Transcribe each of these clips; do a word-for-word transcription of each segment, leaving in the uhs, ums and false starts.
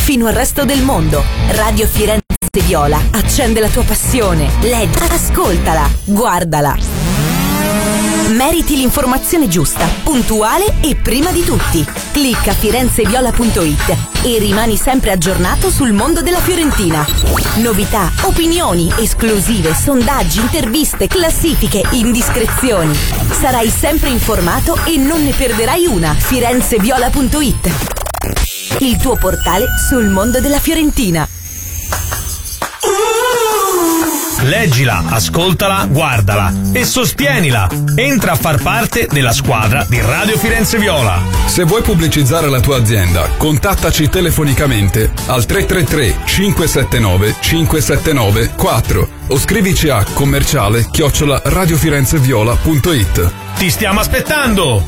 fino al resto del mondo. Radio Firenze Viola accende la tua passione. Leggi, ascoltala, guardala. Meriti l'informazione giusta, puntuale e prima di tutti. Clicca firenzeviola punto it e rimani sempre aggiornato sul mondo della Fiorentina. Novità, opinioni, esclusive, sondaggi, interviste, classifiche, indiscrezioni. Sarai sempre informato e non ne perderai una. firenzeviola punto it, il tuo portale sul mondo della Fiorentina. Leggila, ascoltala, guardala e sostienila. Entra a far parte della squadra di Radio Firenze Viola. Se vuoi pubblicizzare la tua azienda, contattaci telefonicamente al tre tre tre cinque sette nove cinque sette nove quattro o scrivici a commerciale chiocciola radiofirenzeviola punto it. Ti stiamo aspettando!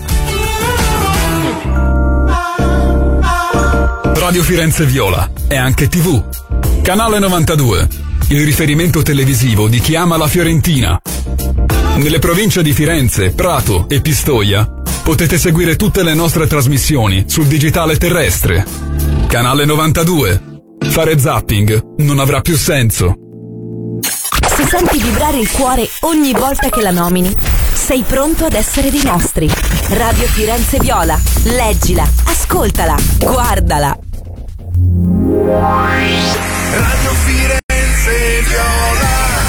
Radio Firenze Viola è anche tivù. Canale novantadue, il riferimento televisivo di chi ama la Fiorentina. Nelle province di Firenze, Prato e Pistoia potete seguire tutte le nostre trasmissioni sul digitale terrestre. Canale novantadue. Fare zapping non avrà più senso. Se senti vibrare il cuore ogni volta che la nomini, sei pronto ad essere dei nostri. Radio Firenze Viola. Leggila, ascoltala, guardala. Radio Firenze Viola.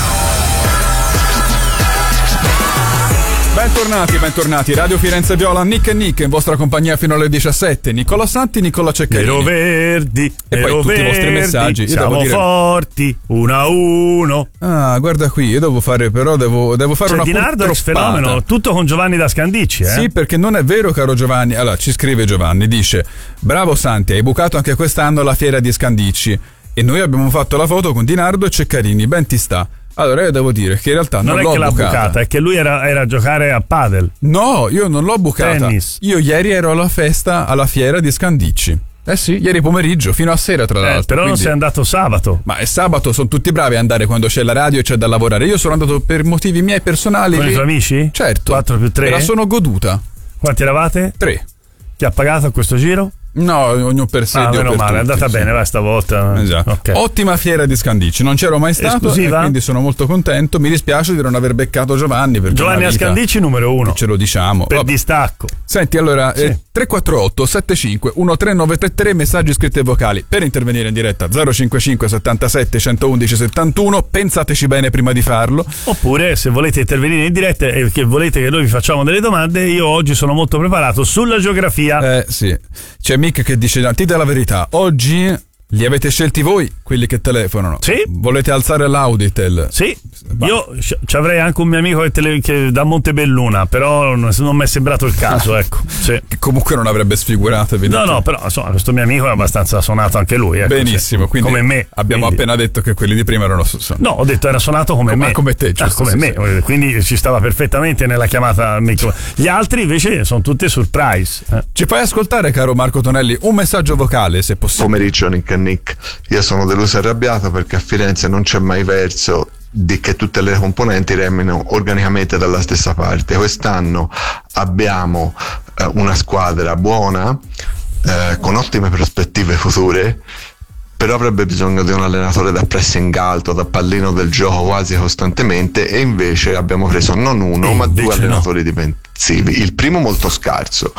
Bentornati, bentornati. Radio Firenze Viola, Nick e Nick in vostra compagnia fino alle diciassette. Nicola Santi, Nicola Ceccarini. Nero Verdi, e Nero poi tutti Verdi, i vostri messaggi. Io siamo devo dire... forti, uno a uno. Ah, guarda qui, io devo fare però devo, devo fare cioè, una Di Nardo è fenomeno, tutto con Giovanni da Scandicci, eh? Sì, perché non è vero, caro Giovanni. Allora, ci scrive Giovanni, dice: bravo Santi, hai bucato anche quest'anno la fiera di Scandicci e noi abbiamo fatto la foto con Di Nardo e Ceccarini, ben ti sta. Allora io devo dire che in realtà non, non l'ho è che l'ha bucata. bucata, è che lui era, era a giocare a padel. No, io non l'ho bucata. Tennis. Io ieri ero alla festa, alla fiera di Scandicci. Eh sì, ieri pomeriggio, fino a sera tra l'altro. Eh, però quindi... non sei andato sabato. Ma è sabato, sono tutti bravi a andare quando c'è la radio e c'è da lavorare. Io sono andato per motivi miei personali. Con e... i tuoi amici? Certo. quattro più tre? Me la sono goduta. Quanti eravate? tre. Chi ha pagato a questo giro? No, ognuno per sé. Ah, Dio meno per male, tutti, è andata sì. bene, vai stavolta. Esatto. Okay. Ottima fiera di Scandicci, non c'ero mai stato. Esclusiva? E quindi sono molto contento. Mi dispiace di non aver beccato Giovanni. Giovanni a Scandicci numero uno. Ce lo diciamo. Per Vabbè. distacco. Senti, allora, Sì. eh, tre quattro otto sette cinque uno tre nove tre tre, messaggi scritti e vocali. Per intervenire in diretta zero cinquantacinque settantasette centoudici settantuno, pensateci bene prima di farlo. Oppure se volete intervenire in diretta e che volete che noi vi facciamo delle domande, io oggi sono molto preparato sulla geografia. Eh sì, c'è Mick che dice: ti dà la verità, oggi li avete scelti voi quelli che telefonano. Sì. Volete alzare l'Auditel? Sì, Va. io ci avrei anche un mio amico che, tele, che da Montebelluna, però non, non mi è sembrato il caso, ecco. Sì. Che comunque non avrebbe sfigurato, No, evidentemente. no, però insomma, questo mio amico è abbastanza suonato anche lui. Ecco, Benissimo, sì. quindi come me. abbiamo quindi. appena detto che quelli di prima erano su- No, ho detto era suonato come Come- me. come te, giusto, Ah, come sì, me, quindi ci stava perfettamente nella chiamata al micro. Gli altri invece sono tutti surprise. Eh. Ci fai ascoltare, caro Marco Tonelli, un messaggio vocale, se possibile. Pomeriggio Nick e Nick, io sono deluso e arrabbiato perché a Firenze non c'è mai verso di che tutte le componenti remino organicamente dalla stessa parte. Quest'anno abbiamo eh, una squadra buona, eh, con ottime prospettive future, però avrebbe bisogno di un allenatore da pressing alto, da pallino del gioco quasi costantemente, e invece abbiamo preso non uno E ma due invece no. allenatori difensivi. Il primo molto scarso,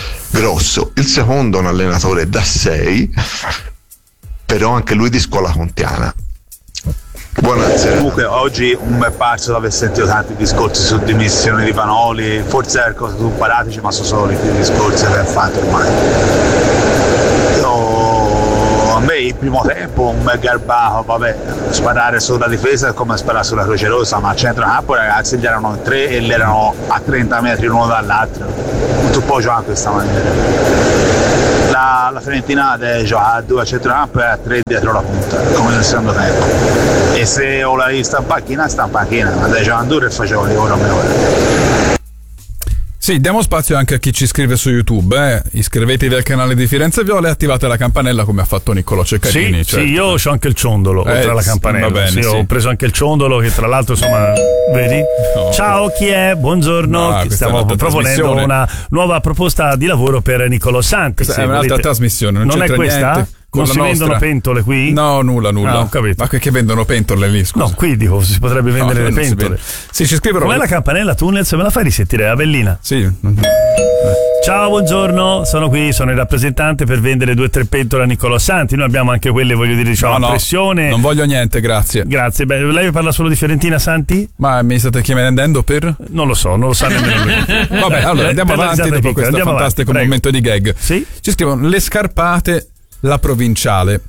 grosso, il secondo un allenatore da sei, però anche lui di scuola contiana. Buonasera. Comunque oggi un bel parso di aver sentito tanti discorsi su dimissioni di Vanoli, forse è cosa su Paratici, ma sono solo i discorsi che ha fatto ormai. Io, a me il primo tempo un bel garbato, vabbè, sparare sulla difesa è come sparare sulla Croce Rossa, ma a centrocampo ragazzi gli erano in tre e gli erano a trenta metri l'uno dall'altro, non tu puoi giocare in questa maniera. La, la Fiorentina deve giocare a due a centrocampo e a tre dietro la punta, come nel secondo tempo. E se o la sta in panchina, sta in panchina, ma deve giocare duro e facevo di ora o ora. Sì, diamo spazio anche a chi ci scrive su YouTube, eh. Iscrivetevi al canale di Firenze Viola e attivate la campanella come ha fatto Niccolò Ceccarini. Sì, certo. sì, io ho anche il ciondolo Eh, oltre alla sì, campanella. va bene, sì, sì. Ho preso anche il ciondolo che tra l'altro insomma, vedi? No. Ciao, chi è? Buongiorno. No, Ti questa è stiamo un'altra proponendo trasmissione. una nuova proposta di lavoro per Niccolò Santi. Questa Se è un'altra volete- trasmissione, non, non è c'entra questa? niente. con non la si nostra. vendono pentole qui? No, nulla, nulla. Ah, ho capito. Ma che, che vendono pentole lì, scusa? No, qui dico, si potrebbe vendere No, le non si pentole. vende. Sì, ci scrivono. Com'è la campanella Tunnels? Me la fai risentire, la bellina? Sì. Ciao, buongiorno, sono qui, sono il rappresentante per vendere due o tre pentole a Niccolò Santi. Noi abbiamo anche quelle, voglio dire, diciamo, No, no, a pressione. non voglio niente, grazie. Grazie. Beh, lei parla solo di Fiorentina Santi? Ma mi state chiedendo per? Non lo so, non lo sa nemmeno lui. Vabbè, allora andiamo Per la avanti risata dopo piccola, questo andiamo fantastico avanti, momento di gag. Sì? Ci scrivono le scarpate, la provinciale.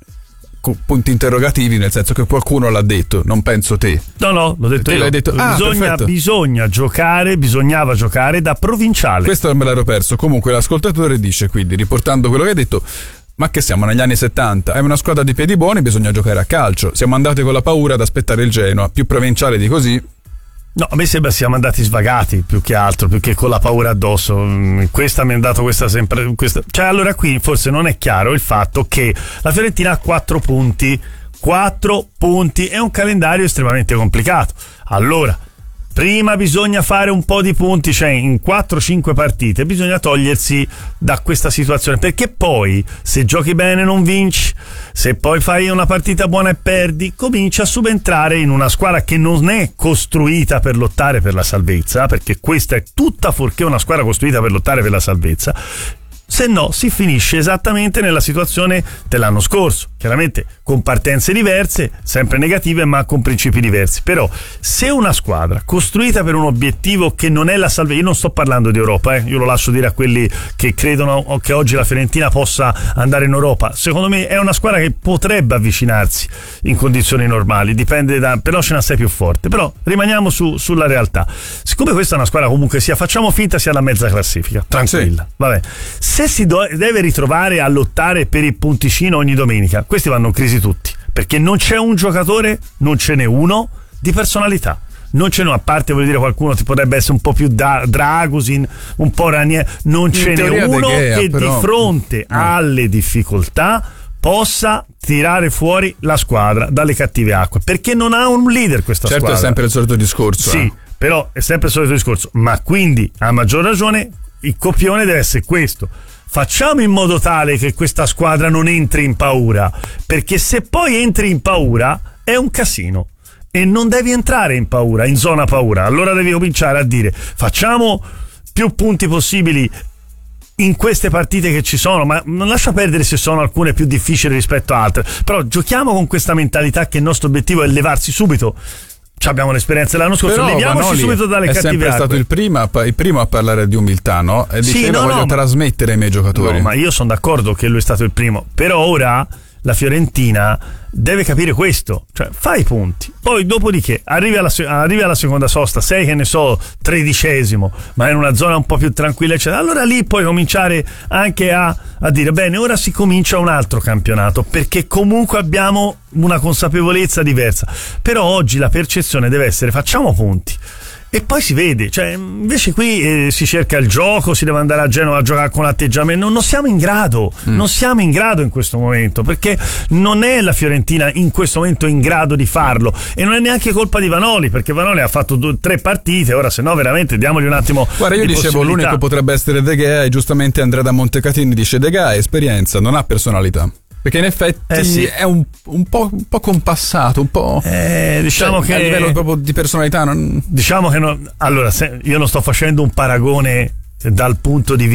Con punti interrogativi, nel senso che qualcuno l'ha detto, non penso te. No, no, l'ho detto Te io. l'hai detto. Ah, bisogna, perfetto. bisogna giocare, bisognava giocare da provinciale. Questo me l'ero perso. Comunque l'ascoltatore dice, quindi riportando quello che hai detto: ma che siamo negli anni settanta, è una squadra di piedi buoni, bisogna giocare a calcio. Siamo andati con la paura ad aspettare il Genoa, più provinciale di così. No, a me sembra siamo andati svagati più che altro, più che con la paura addosso. Questa mi ha dato questa sempre. Questa... Cioè, allora qui forse non è chiaro il fatto che la Fiorentina ha quattro punti. Quattro punti è un calendario estremamente complicato. Allora, prima bisogna fare un po' di punti, cioè in quattro cinque partite bisogna togliersi da questa situazione, perché poi se giochi bene non vinci, se poi fai una partita buona e perdi, cominci a subentrare in una squadra che non è costruita per lottare per la salvezza, perché questa è tutta fuorché una squadra costruita per lottare per la salvezza. Se no si finisce esattamente nella situazione dell'anno scorso, chiaramente con partenze diverse, sempre negative ma con principi diversi. Però se una squadra costruita per un obiettivo che non è la salvezza, io non sto parlando di Europa, eh, io lo lascio dire a quelli che credono che oggi la Fiorentina possa andare in Europa, secondo me è una squadra che potrebbe avvicinarsi in condizioni normali, dipende da, però ce ne sei più forte. Però rimaniamo su, sulla realtà, siccome questa è una squadra comunque sia, facciamo finta sia la mezza classifica, tranquilla, sì. Vabbè, se si do- deve ritrovare a lottare per il punticino ogni domenica, questi vanno in crisi tutti, perché non c'è un giocatore, non ce n'è uno di personalità, non ce n'è, a parte voglio dire qualcuno ti potrebbe essere un po' più da- Dragusin, un po' Ranier, non ce n'è uno Gea, che però... di fronte no. alle difficoltà possa tirare fuori la squadra dalle cattive acque, perché non ha un leader questa certo, squadra. Certo, è sempre il solito discorso. Sì, eh. però è sempre il solito discorso, ma quindi a maggior ragione il copione deve essere questo: facciamo in modo tale che questa squadra non entri in paura, perché se poi entri in paura è un casino e non devi entrare in paura, in zona paura. Allora devi cominciare a dire facciamo più punti possibili in queste partite che ci sono, ma non lascia perdere se sono alcune più difficili rispetto a altre, però giochiamo con questa mentalità che il nostro obiettivo è levarsi subito. Abbiamo l'esperienza dell'anno scorso, però leviamoci Vanoli subito dalle cattive acque. È sempre stato il primo, il primo a parlare di umiltà, no? E diceva sì, no, voglio no, trasmettere ai miei giocatori. No, ma io sono d'accordo che lui è stato il primo, però ora la Fiorentina deve capire questo, cioè fai i punti, poi dopodiché arrivi alla, arrivi alla seconda sosta, sei che ne so tredicesimo, ma in una zona un po' più tranquilla eccetera, allora lì puoi cominciare anche a, a dire bene, ora si comincia un altro campionato, perché comunque abbiamo una consapevolezza diversa. Però oggi la percezione deve essere facciamo punti e poi si vede, cioè invece qui eh, si cerca il gioco, si deve andare a Genova a giocare con atteggiamento, non, non siamo in grado mm. non siamo in grado in questo momento, perché non è la Fiorentina in questo momento in grado di farlo, e non è neanche colpa di Vanoli, perché Vanoli ha fatto due, tre partite, ora se no veramente diamogli un attimo. Guarda, io di dicevo l'unico potrebbe essere De Gea, e giustamente Andrea da Montecatini dice De Gea è esperienza, non ha personalità. Perché in effetti eh sì. è un, un, po', un po' compassato, un po'. Eh, diciamo cioè, che. A livello proprio di personalità. Non... Diciamo che. Non, allora, se, io non sto facendo un paragone dal punto di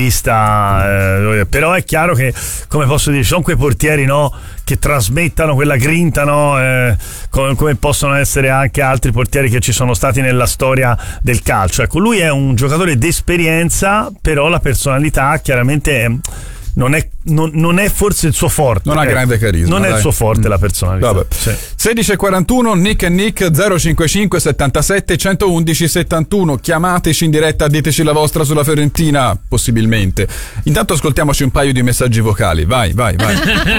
vista. Eh, però è chiaro che, come posso dire, sono quei portieri, no? Che trasmettano quella grinta, no? Eh, come, come possono essere anche altri portieri che ci sono stati nella storia del calcio. Ecco, lui è un giocatore d'esperienza, però la personalità chiaramente è. Non è, non, non è forse il suo forte. Non ha eh, grande carisma. Non dai. è il suo forte, mm. la personalità. Vabbè. Sì. sedici e quarantuno Nick e Nick zero cinquantacinque settantasette centoundici settantuno. Chiamateci in diretta, diteci la vostra sulla Fiorentina, possibilmente. Intanto ascoltiamoci un paio di messaggi vocali. Vai, vai, vai.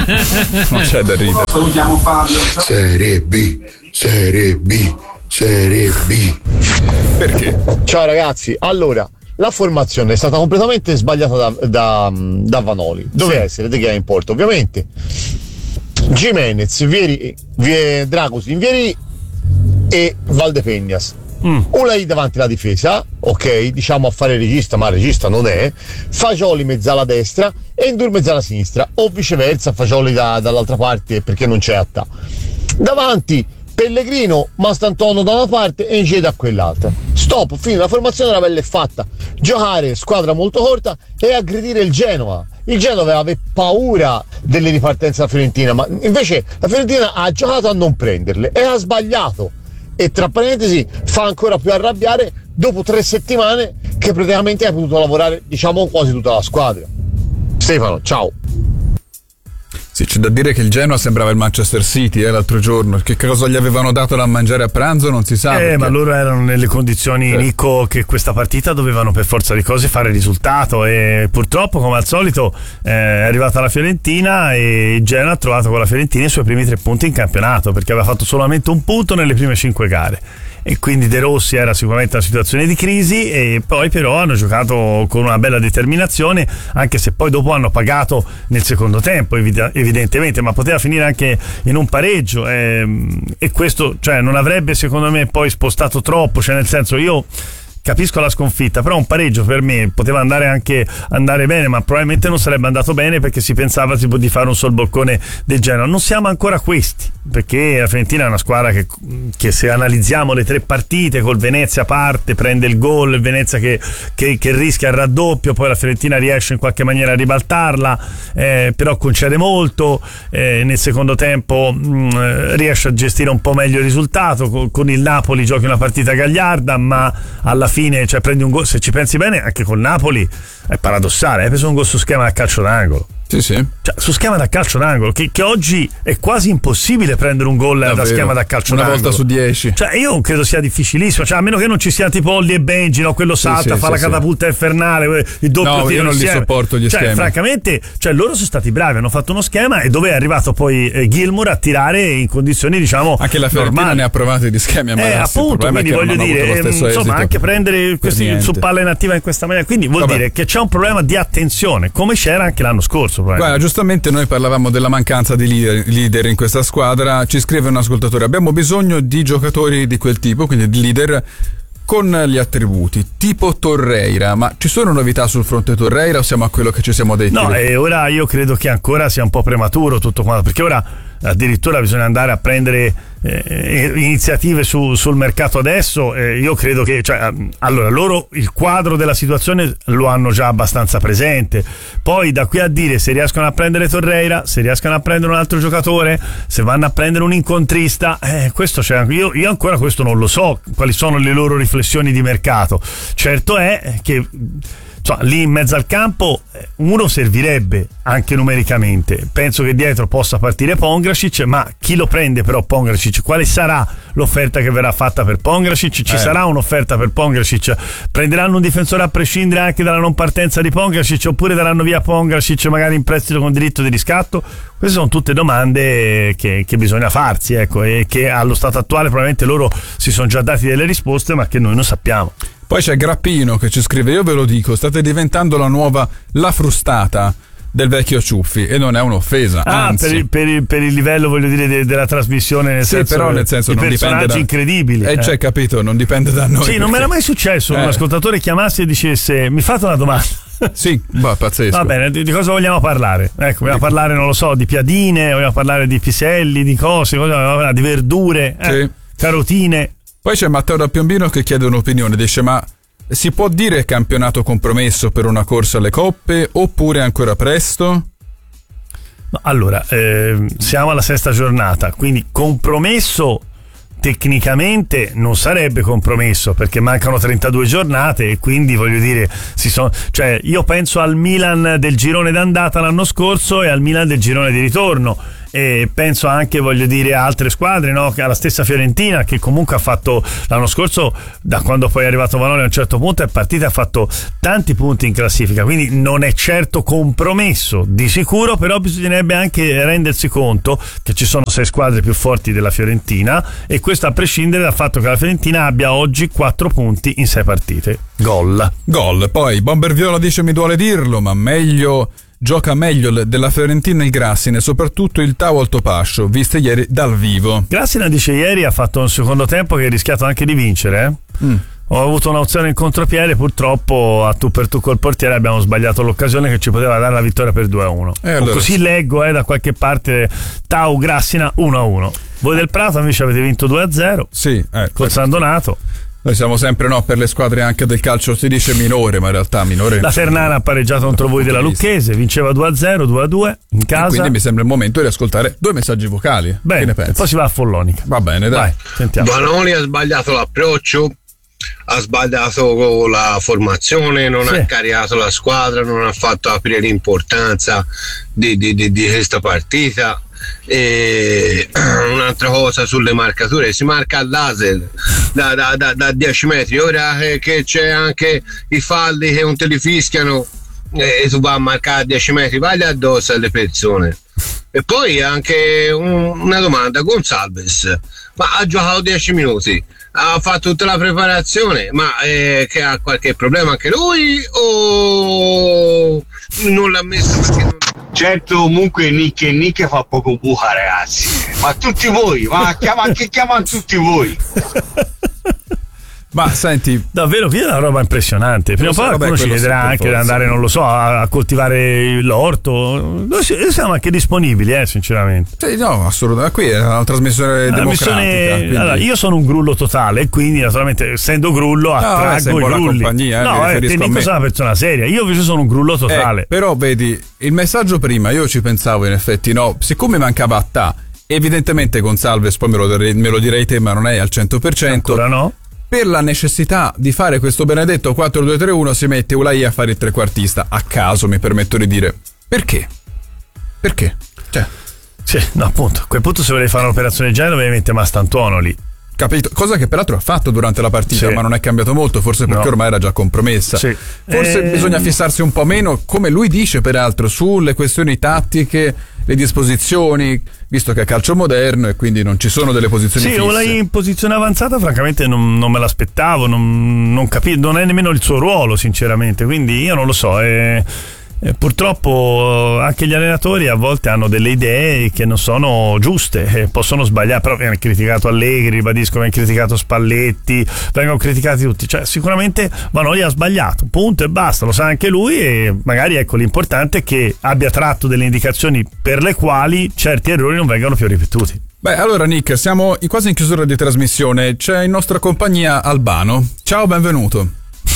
Non c'è da ridere. Salutiamo Fabio. Serie B, Serie B, Serie B. Perché? Ciao ragazzi, allora la formazione è stata completamente sbagliata da, da, da Vanoli. Doveva sì. essere De Gea in porto, ovviamente. Gimenez, Vieri, Vieri, Dragusin, Vieri e Valdepeñas. Mm. Ulai davanti alla difesa, ok, diciamo a fare regista, ma regista non è. Fagioli mezzala destra e Endur mezzala sinistra, o viceversa, Fagioli da, dall'altra parte perché non c'è Atta. Davanti Pellegrino, Mastantuono da una parte e Inge da quell'altra. Stop, fine, la formazione della pelle è fatta. Giocare squadra molto corta e aggredire il Genoa. Il Genoa aveva paura delle ripartenze della Fiorentina, ma invece la Fiorentina ha giocato a non prenderle e ha sbagliato. E tra parentesi fa ancora più arrabbiare dopo tre settimane che praticamente hai potuto lavorare, diciamo, quasi tutta la squadra. Stefano, ciao. Sì, c'è da dire che il Genoa sembrava il Manchester City eh, l'altro giorno. Che cosa gli avevano dato da mangiare a pranzo non si sa. Eh, perché... ma loro erano nelle condizioni, eh. Nico, che questa partita dovevano per forza di cose fare risultato, e purtroppo, come al solito, eh, è arrivata la Fiorentina e il Genoa ha trovato con la Fiorentina i suoi primi tre punti in campionato, perché aveva fatto solamente un punto nelle prime cinque gare. E quindi De Rossi era sicuramente una situazione di crisi, e poi però hanno giocato con una bella determinazione, anche se poi dopo hanno pagato nel secondo tempo evidentemente, ma poteva finire anche in un pareggio, e, e questo, cioè, non avrebbe secondo me poi spostato troppo, cioè nel senso, io capisco la sconfitta, però un pareggio per me poteva andare anche andare bene, ma probabilmente non sarebbe andato bene perché si pensava tipo di fare un sol boccone del Genoa. Non siamo ancora questi, perché la Fiorentina è una squadra che, che se analizziamo le tre partite, col Venezia parte, prende il gol, il Venezia che, che, che rischia il raddoppio, poi la Fiorentina riesce in qualche maniera a ribaltarla, eh, però concede molto, eh, nel secondo tempo mh, riesce a gestire un po' meglio il risultato, con, con il Napoli giochi una partita gagliarda, ma alla fine, cioè, prendi un gol, se ci pensi bene anche col Napoli è paradossale, hai preso un gol su schema da calcio d'angolo. Sì, sì. Cioè, su schema da calcio d'angolo, che, che oggi è quasi impossibile prendere un gol Davvero? da schema da calcio una d'angolo. Una volta su dieci. Cioè, io credo sia difficilissimo, cioè, a meno che non ci sia tipo Olli e Benji, no? Quello salta, sì, fa sì, la sì. catapulta infernale, il doppio no, tiro io non insieme. li sopporto gli cioè, schemi. Francamente, cioè, loro sono stati bravi, hanno fatto uno schema e dove è arrivato poi eh, Gilmour a tirare in condizioni, diciamo, anche la Fiorentina normali. ne ha provati di schemi a Eh, Marassi, appunto, quindi voglio dire, eh, insomma, anche prendere questi su palla inattiva in questa maniera, quindi vuol Vabbè. dire che c'è un problema di attenzione, come c'era anche l'anno scorso. Guarda, giustamente noi parlavamo della mancanza di leader, leader in questa squadra. Ci scrive un ascoltatore: abbiamo bisogno di giocatori di quel tipo, quindi di leader con gli attributi tipo Torreira. Ma ci sono novità sul fronte Torreira o siamo a quello che ci siamo detti? No, e ora io credo che ancora sia un po' prematuro tutto quanto, perché ora addirittura bisogna andare a prendere eh, iniziative su, sul mercato adesso. Eh, io credo che, cioè, allora, loro il quadro della situazione lo hanno già abbastanza presente, poi da qui a dire se riescono a prendere Torreira, se riescono a prendere un altro giocatore, se vanno a prendere un incontrista, eh, questo c'è, io, io ancora questo non lo so, quali sono le loro riflessioni di mercato. Certo è che, insomma, lì in mezzo al campo uno servirebbe anche numericamente. Penso che dietro possa partire Pongracic, ma chi lo prende però Pongracic? Quale sarà l'offerta che verrà fatta per Pongracic? Ci eh. sarà un'offerta per Pongracic? Prenderanno un difensore a prescindere anche dalla non partenza di Pongracic, oppure daranno via Pongracic magari in prestito con diritto di riscatto? Queste sono tutte domande che, che bisogna farsi, ecco, e che allo stato attuale probabilmente loro si sono già dati delle risposte, ma che noi non sappiamo. Poi c'è Grappino che ci scrive: io ve lo dico, state diventando la nuova La Frustata del vecchio Ciuffi, e non è un'offesa, ah, anzi. Per il, per, il, per il livello, voglio dire, de, della trasmissione, nel sì, senso, però nel senso i non personaggi da... incredibili. Eh, eh. cioè, capito, non dipende da noi. Sì, perché... non mi era mai successo eh. un ascoltatore chiamasse e dicesse: mi fate una domanda. Sì, bah, pazzesco. Va bene, di, di cosa vogliamo parlare? Ecco, vogliamo ecco. parlare, non lo so, di piadine, vogliamo parlare di piselli, di cose, di verdure, eh, sì. carotine. Poi c'è Matteo da Piombino che chiede un'opinione, dice: ma si può dire campionato compromesso per una corsa alle coppe oppure ancora presto? No, allora, eh, siamo alla sesta giornata, quindi compromesso tecnicamente non sarebbe compromesso, perché mancano trentadue giornate e quindi, voglio dire, si sono, cioè io penso al Milan del girone d'andata l'anno scorso e al Milan del girone di ritorno, e penso anche, voglio dire, a altre squadre, no? Alla stessa Fiorentina, che comunque ha fatto l'anno scorso, da quando poi è arrivato Vanoli a un certo punto è partita, ha fatto tanti punti in classifica, quindi non è certo compromesso di sicuro, però bisognerebbe anche rendersi conto che ci sono sei squadre più forti della Fiorentina, e questo a prescindere dal fatto che la Fiorentina abbia oggi quattro punti in sei partite. Gol. Gol. Poi Bomber Viola dice: mi duole dirlo, ma meglio gioca meglio della Fiorentina il Grassina e soprattutto il Tau Altopascio, viste ieri dal vivo. Grassina dice ieri ha fatto un secondo tempo che ha rischiato anche di vincere, eh? Mm. Ho avuto un'opzione in contropiede, purtroppo a tu per tu col portiere abbiamo sbagliato l'occasione che ci poteva dare la vittoria per due a uno. Eh, allora così sì. Leggo eh, da qualche parte Tau Grassina uno a uno. Voi del Prato invece avete vinto due a zero. Sì, eh, con San Donato. Noi siamo sempre no per le squadre anche del calcio, si dice minore, ma in realtà minore. La Ternana ha pareggiato contro voi della Lucchese, vinceva due a zero, due a due in casa. E quindi mi sembra il momento di ascoltare due messaggi vocali. Bene, che ne pensi? E poi si va a Follonica. Va bene, dai. Vai, sentiamo. Vanoli ha sbagliato l'approccio, ha sbagliato la formazione, non sì. ha caricato la squadra, non ha fatto aprire l'importanza di, di, di, di questa partita. E un'altra cosa sulle marcature, si marca al laser da, da, da, da dieci metri, ora che, che c'è anche i falli che non te li fischiano e tu vai a marcare a dieci metri, vai addosso alle persone. E poi anche un, una domanda, Gonçalves ma ha giocato dieci minuti, ha fatto tutta la preparazione, ma eh, che ha qualche problema anche lui o non l'ha messo perché non... Certo, comunque Nick e Nick fa poco buca, ragazzi, ma tutti voi, ma chiama, che chiamano tutti voi? Ma senti, davvero qui è una roba impressionante. Prima o poi qualcuno ci chiederà anche di andare, non lo so, a, a coltivare l'orto. Noi siamo anche disponibili, eh, sinceramente. Sì, no, assolutamente. Qui è una trasmissione una democratica. Quindi... Allora, io sono un grullo totale, quindi naturalmente essendo grullo attraggo no, i grulli. Compagnia, eh, no, eh, te Nico sono una persona seria. Io invece sono un grullo totale. Eh, però vedi, il messaggio prima, io ci pensavo in effetti, no, siccome mancava Attà, evidentemente Gonçalves, poi me lo, me lo direi te, ma non è al cento per cento. Ancora no? Per la necessità di fare questo benedetto quattro due tre uno si mette Ulai a fare il trequartista a caso, mi permetto di dire. Perché? Perché? Cioè. Sì, no, appunto, a quel punto se volevi fare un'operazione genere dovevi mettere Mastantuono lì. Capito? Cosa che peraltro ha fatto durante la partita, sì. ma non è cambiato molto, forse perché no. ormai era già compromessa. Sì. Forse e... bisogna fissarsi un po' meno, come lui dice peraltro, sulle questioni tattiche, le disposizioni, visto che è calcio moderno e quindi non ci sono delle posizioni sì, fisse. Sì, o lei in posizione avanzata francamente non, non me l'aspettavo, non, non capisco, non è nemmeno il suo ruolo sinceramente, quindi io non lo so. È... E purtroppo anche gli allenatori a volte hanno delle idee che non sono giuste e possono sbagliare, però viene criticato Allegri, ribadisco, viene criticato Spalletti, vengono criticati tutti, cioè sicuramente Vanoli ha sbagliato, punto e basta, lo sa anche lui e magari ecco l'importante è che abbia tratto delle indicazioni per le quali certi errori non vengano più ripetuti. Beh, allora Nick, siamo quasi in chiusura di trasmissione, c'è in nostra compagnia Albano, ciao, benvenuto.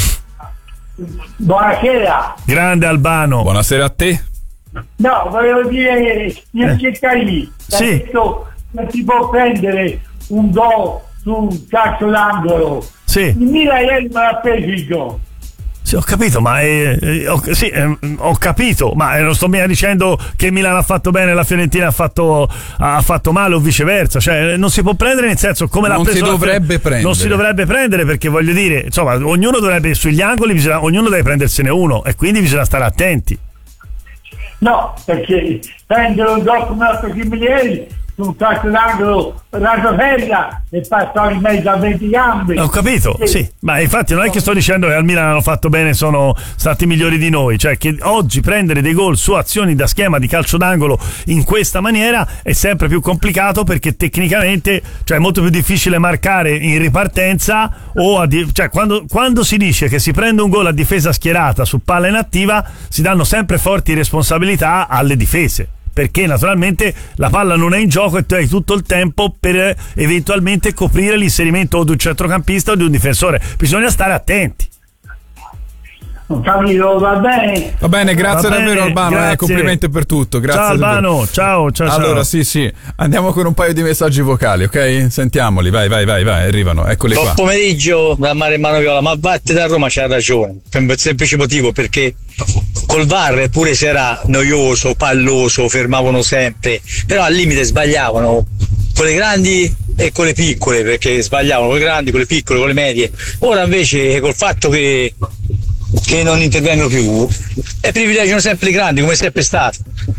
Buonasera. Grande Albano. Buonasera a te. No, volevo dire nel Ceccarini ha sì. detto che si può prendere un gol su un calcio d'angolo. Sì. Il Milan ieri me l'ha preso il gol. Sì, ho capito, ma eh, eh, ho, sì, eh, ho capito, ma eh, non sto mica dicendo che il Milan ha fatto bene e la Fiorentina ha fatto, ha fatto male o viceversa, cioè non si può prendere nel senso come l'ha non preso. Non si dovrebbe prendere. Non si dovrebbe prendere perché voglio dire, insomma, ognuno dovrebbe sugli angoli, bisogna, ognuno deve prendersene uno e quindi bisogna stare attenti. No, perché prendere un gol come l'altro ieri su un calcio d'angolo rasoferra e passare in mezzo a venti gambe. Ho capito, sì. sì, ma infatti non è che sto dicendo che al Milan hanno fatto bene, sono stati migliori di noi, cioè che oggi prendere dei gol su azioni da schema di calcio d'angolo in questa maniera è sempre più complicato perché tecnicamente, cioè è molto più difficile marcare in ripartenza o a di- cioè quando, quando si dice che si prende un gol a difesa schierata su palla inattiva si danno sempre forti responsabilità alle difese, perché naturalmente la palla non è in gioco e tu hai tutto il tempo per eventualmente coprire l'inserimento o di un centrocampista o di un difensore. Bisogna stare attenti. Non capito, va bene. Va bene, grazie va davvero bene, Albano, grazie. Eh, complimenti per tutto. Grazie. Ciao Albano, ciao, ciao. Allora ciao. sì sì, andiamo con un paio di messaggi vocali, ok? Sentiamoli, vai vai vai vai, arrivano, eccoli qua. Buon pomeriggio da Mare Manoviola, ma Vatte da Roma c'ha ragione, per un semplice motivo, perché col V A R pure se era noioso, palloso, fermavano sempre, però al limite sbagliavano con le grandi e con le piccole, perché sbagliavano con le grandi, con le piccole, con le medie. Ora invece col fatto che che non intervengono più e privilegiano sempre i grandi come sempre stato,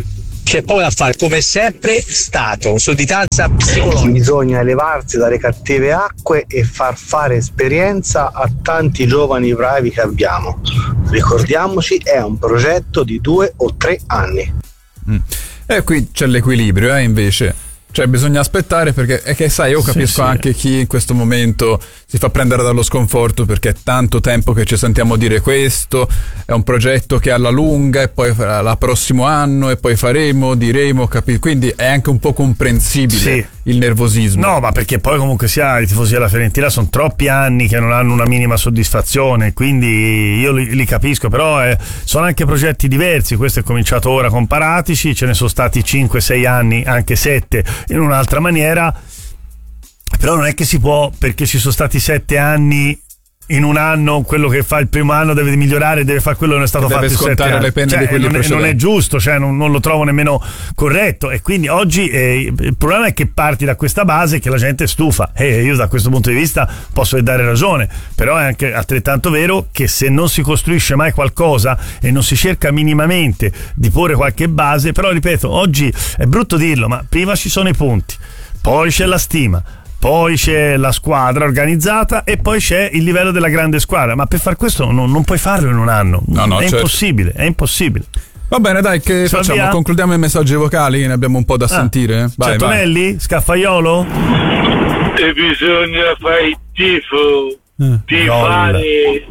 c'è poco da fare, come sempre stato, sudditanza psicologica. Bisogna elevarsi dalle cattive acque e far fare esperienza a tanti giovani bravi che abbiamo. Ricordiamoci, è un progetto di due o tre anni. Mm. E qui c'è l'equilibrio, eh, invece. Cioè bisogna aspettare, perché è che sai, io capisco sì, sì. anche chi in questo momento si fa prendere dallo sconforto, perché è tanto tempo che ci sentiamo dire questo, è un progetto che è alla lunga e poi la prossimo anno e poi faremo, diremo, capi- quindi è anche un po' comprensibile sì. il nervosismo. No, ma perché poi comunque sia i tifosi della Fiorentina sono troppi anni che non hanno una minima soddisfazione, quindi io li, li capisco, però eh, sono anche progetti diversi. Questo è cominciato ora con Paratici, ce ne sono stati cinque sei anni, anche sette in un'altra maniera, però non è che si può, perché ci sono stati sette anni in un anno, quello che fa il primo anno deve migliorare, deve fare quello che non è stato deve fatto in sette anni. Le penne cioè, di quelli non, è, non è giusto, cioè non, non lo trovo nemmeno corretto, e quindi oggi eh, il problema è che parti da questa base che la gente è stufa, e eh, io da questo punto di vista posso dare ragione, però è anche altrettanto vero che se non si costruisce mai qualcosa e non si cerca minimamente di porre qualche base, però ripeto, oggi è brutto dirlo, ma prima ci sono i punti, poi c'è la stima, poi c'è la squadra organizzata e poi c'è il livello della grande squadra, ma per far questo non, non puoi farlo in un anno, no, no, è certo. impossibile, è impossibile. Va bene, dai, che Salvia. facciamo? Concludiamo i messaggi vocali, ne abbiamo un po' da ah. sentire. Vai, Tonelli, Scaffaiolo? E bisogna fare il tifo, eh, di no, fare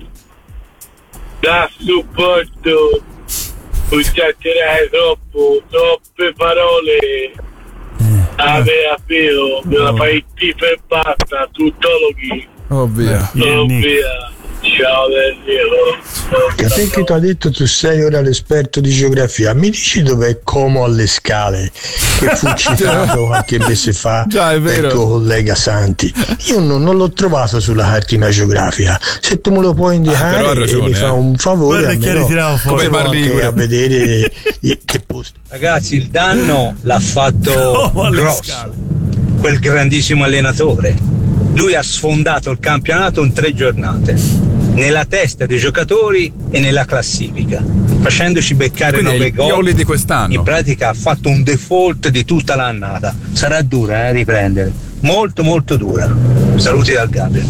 da supporto, ucciatterei troppo, troppe parole. Aveva vero, me la fai il tifo e basta, tuttologi. Ovvio. Ovvio. Ciao Daniele. Te che tu hai detto tu sei ora l'esperto di geografia, mi dici dov'è Como alle Scale, che fu citato qualche mese fa dal tuo collega Santi? Io non, non l'ho trovato sulla cartina geografica, se tu me lo puoi indicare ah, ragione, e mi eh. fa un favore almeno come anche a vedere che posto. Ragazzi, il danno l'ha fatto Gross, quel grandissimo allenatore. Lui ha sfondato il campionato in tre giornate, nella testa dei giocatori e nella classifica, facendoci beccare nove gol di quest'anno. In pratica ha fatto un default di tutta l'annata. Sarà dura eh, riprendere, molto molto dura. Saluti dal Gabriel.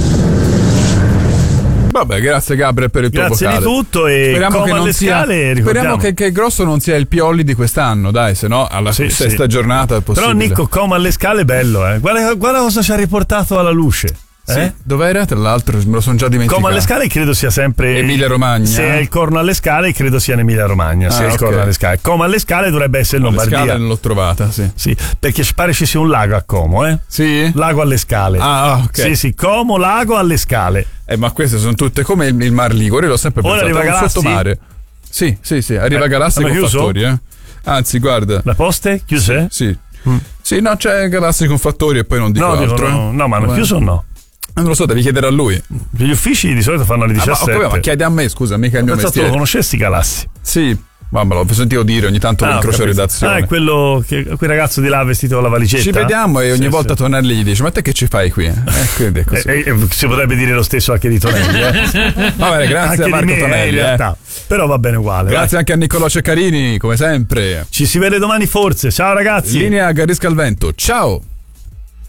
Vabbè, grazie Gabriel per il tuo grazie vocale. Di tutto e speriamo che non sia scale, speriamo che, che Grosso non sia il Pioli di quest'anno, dai, se no alla sì, sesta sì. giornata è possibile. Però Nico, Como alle Scale è bello, eh. Guarda, guarda cosa ci ha riportato alla luce. Sì. Eh? Dov'era? Tra l'altro me lo sono già dimenticato. Como alle Scale credo sia sempre Emilia Romagna. Se è il Corno alle Scale credo sia in Emilia Romagna. Ah, se è il okay. Corno alle Scale. Como alle Scale dovrebbe essere in Lombardia. Alle Scale non l'ho trovata, sì. Sì, perché ci pare ci sia un lago a Como, eh? Sì. Lago alle Scale. Ah, ok. Sì, sì, Como, lago alle Scale. Eh, ma queste sono tutte come il, il Mar Ligure, l'ho sempre pensato. Ora arriva Galassi? Sottomare. Sì, sì, sì, arriva eh, Galassi con Fattori, eh. Anzi, guarda. La poste? Chiuse? Sì. Sì, mm. sì no, c'è Galassi con Fattori e poi non dico no, altro. Dico, no, eh. no, ma hanno chiuso o no? Non lo so, devi chiedere a lui. Gli uffici di solito fanno alle diciassette. Ah, ma, ma chiedi a me, scusa, mica il mio mestiere. Tu lo conoscessi Galassi? Sì, ma me l'ho sentito dire ogni tanto ah, l'incrocio redazione. Ah, è quello che quel ragazzo di là vestito con la valigetta. Ci vediamo e ogni sì, volta sì. Tonelli gli dice: ma te che ci fai qui? Eh, quindi è così. E, e, si potrebbe dire lo stesso anche di Tonelli, eh? Va bene, grazie anche a Marco di me, Tonelli, in realtà. Eh. Però va bene uguale. Grazie vai. anche a Niccolò Ceccarini, come sempre. Ci si vede domani forse. Ciao ragazzi. Linea Garisca al vento. Ciao.